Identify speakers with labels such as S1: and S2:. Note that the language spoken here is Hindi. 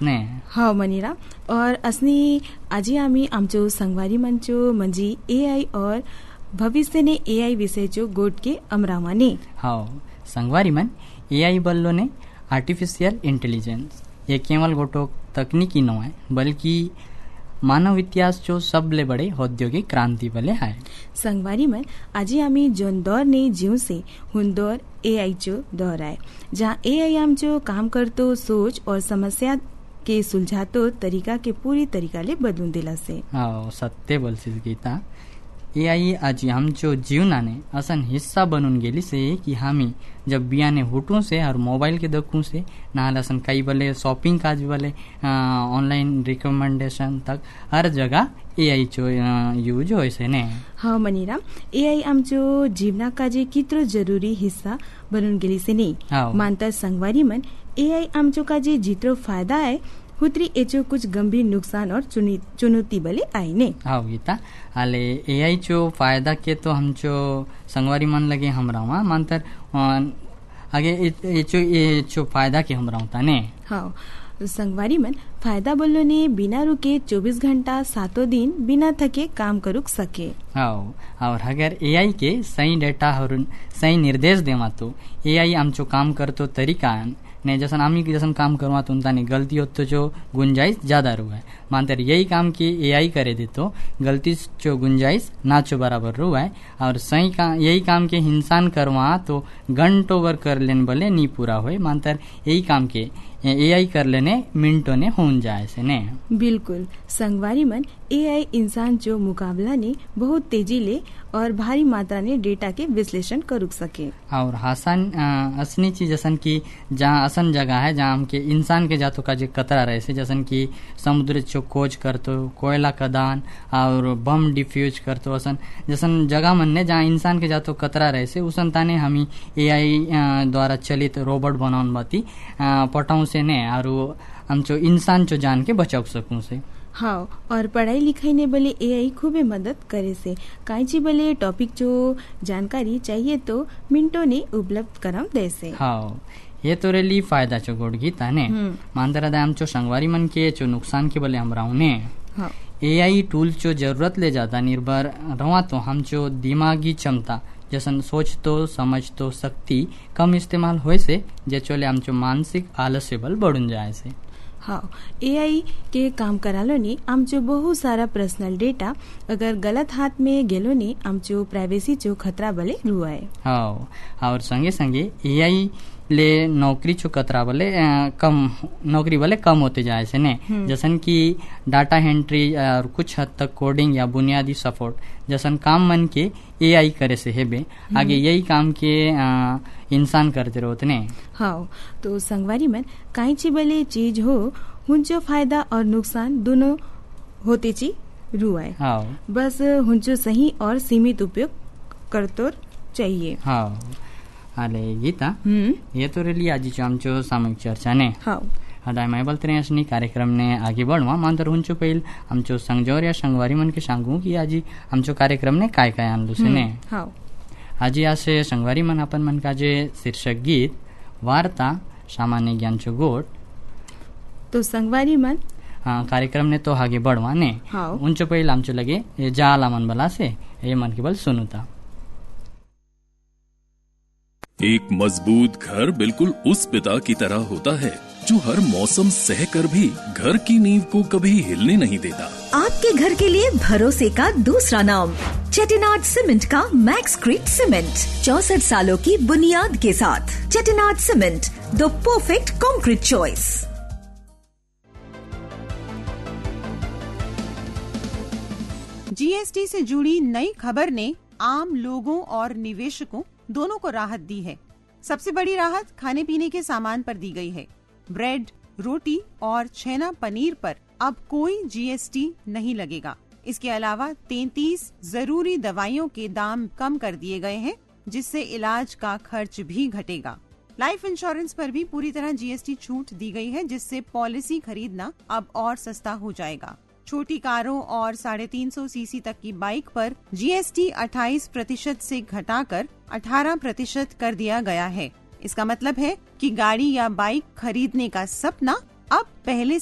S1: ने.
S2: हो मनीरा. और असनी आजी आम्ही आमचो संगवारी मंचो म्हणजे AI और भविष्य ने AI विषयचो गोट के अमरावाने.
S1: हो संगवारी मन AI बोललो ने आर्टिफिशियल इंटेलिजेंस ये केवल गोटो तकनीकी न है बल्कि मानव इतिहास जो सबले बड़े औद्योगिक क्रांति वाले है.
S2: संगवारी मन आजी आम्ही जोन दौर ने जीव से हुन दौर AI चो दौर है जहाँ AI आमचो काम करतो सोच और समस्या के सुलझातो तरीका के पूरी तरीका ले बदलून दिला से.
S1: सत्य बोलसीस गीता. AI आजी आमचो जीवनाने असन हिस्सा बनून गेली से कि हामी जब बियाने हुटू से और मोबाइल के दखू से नाल असन कई बले शॉपिंग काज बले ऑनलाइन रिकमेंडेशन तक हर जगह AI चो यूज होय से ने.
S2: हाँ मनीरा. AI आमचो जीवना काजे कितरो जरूरी हिस्सा बनून गेली से नहीं मानता संगवारी मन. AI आमचो काजे जितरो फायदा है हुतरी एचो कुछ गंभीर नुकसान और चुनौती बले आईने.
S1: हाँ गीता. आले AI चो फायदा के तो हमचो संगवारी मन लगे हमरावा मानतर आगे एचो फायदा के हमरावता ने.
S2: हाँ संगवारी मन फायदा बोलो ने बिना रुके 24 घंटा 7 दिन बिना थके काम करुक सके.
S1: हाँ और अगर AI के सही डेटा और सही निर्देश देवा तो AI आमचो काम करतो तरीका ने जसन आम्ही जसन काम करवा तो उनतानी गलती होत तो जो गुंजाइश ज्यादा रुआ है मानतर यही काम की AI करे दे तो गलती जो गुंजाइश नाचो बराबर रुआ है. और सही काम यही काम के इंसान करवा तो घंटों वर कर लेन भले नहीं पूरा होए मानतर यही काम के AI कर लेने मिनटों ने होन जाए से ने.
S2: बिल्कुल संगवारी मन AI इंसान जो मुकाबला ने बहुत तेजी ले और भारी मात्रा ने डेटा के विश्लेषण करुक सके.
S1: और हासन असनी चीज जसन की जहाँ असन जगह है जहाँ हमके इंसान के जातो का जो कतरा रहे से जसन की समुद्र चो खोज करतो कोयला खदान और बम डिफ्यूज करतो असन जसन जगह मन ने जहाँ इंसान के जातो कतरा रहे से उसन ताने हमी AI द्वारा चलित रोबोट बनाउन बाती पटाऊ से ने और हमचो इंसान चो जान के बचाव सकूं से.
S2: हाँ और पढ़ाई लिखाई ने बले AI खूबे मदद करे से काईची बले टॉपिक जो जानकारी चाहिए तो मिनटों ने उपलब्ध करम दे से.
S1: हाँ ये तो रेली फायदा चो गोड़ गीता ने मानदरा दाम चो संगवारी मन के चो नुकसान के बले हमराऊ ने.
S2: हाँ
S1: AI टूल चो जरूरत ले जाता निर्भर रवा तो हम चो दिमागी क्षमता जसन सोच तो समझ तो शक्ति कम इस्तेमाल होए से जे चोले हम चो मानसिक आलस्य बल बढ़ुन जाए से.
S2: हाँ AI के काम करालो ने आमचो बहुत सारा पर्सनल डेटा अगर गलत हाथ में गेलो ने आमचो प्राइवेसी चो खतरा बले रुआ है.
S1: हाँ और संगे संगे AI ले नौकरी चो खतरा बले नौकरी बले कम होते जाए से ने. जसन की डाटा एंट्री और कुछ हद तक कोडिंग या बुनियादी सपोर्ट जसन काम मन के AI करे से हेबे आगे यही काम के इंसान करते रहते ने.
S2: हाँ तो संगवारी मन काईची बले चीज हो हुंचो फायदा और नुकसान दोनों होते ची रुआ है.
S1: हाँ
S2: बस हुंचो सही और सीमित उपयोग करतो चाहिए.
S1: हाँ आले गीता ये तो रेली आजी आमचो सामूहिक चर्चा ने.
S2: हाँ
S1: हदाय मैं बोलते रहे असनी कार्यक्रम ने आगे बढ़वा मानतर हुंचो पहिल आमचो संगजोर या संगवारी मन के सांगू की आजी आमचो कार्यक्रम ने काय काय आणलो से ने.
S2: हाँ
S1: आजी आसे संगवारी मन अपन मन का जे शीर्षक गीत वार्ता सामान्य ज्ञान चो गोट
S2: तो संगवारी मन
S1: कार्यक्रम ने तो आगे बढ़वा ने.
S2: हाँ
S1: उनचो पहिल आमचो लगे जाला मन बला से ये मन के बल सुनुता.
S3: एक मजबूत घर बिल्कुल उस पिता की तरह होता है जो हर मौसम सहकर भी घर की नींव को कभी हिलने नहीं देता.
S4: आपके घर के लिए भरोसे का दूसरा नाम चेटिनाड सीमेंट का मैक्सक्रीट सीमेंट 64 सालों की बुनियाद के साथ. Chettinad cement the perfect concrete choice.
S5: GST से जुड़ी नई खबर ने आम लोगों और निवेशकों दोनों को राहत दी है. सबसे बड़ी राहत खाने पीने के सामान पर दी गई है. ब्रेड, रोटी और छेना पनीर पर अब कोई GST नहीं लगेगा. इसके अलावा 33 जरूरी दवाइयों के दाम कम कर दिए गए हैं जिससे इलाज का खर्च भी घटेगा. लाइफ इंश्योरेंस पर भी पूरी तरह GST छूट दी गई है जिससे पॉलिसी खरीदना अब और सस्ता हो जाएगा. छोटी कारों और 350 सीसी तक की बाइक पर GST 28% से घटाकर 18% कर दिया गया है. इसका मतलब है कि गाड़ी या बाइक खरीदने का सपना अब पहले